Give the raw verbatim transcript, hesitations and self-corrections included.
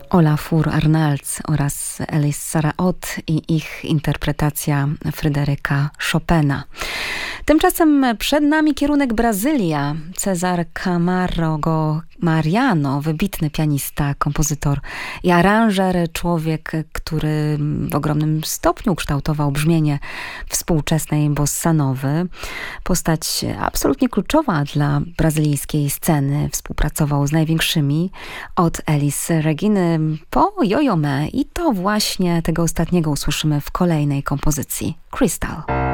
Olafur Arnalds oraz Elis Saraot i ich interpretacja Fryderyka Chopina. Tymczasem przed nami kierunek Brazylia. Cezar Camargo Mariano, wybitny pianista, kompozytor i aranżer, człowiek, który w ogromnym stopniu kształtował brzmienie współczesnej bossa nowy. Postać absolutnie kluczowa dla brazylijskiej sceny. Współpracował z największymi, od Elis Reginy po Yo-Yo Ma, i to właśnie tego ostatniego usłyszymy w kolejnej kompozycji, Crystal.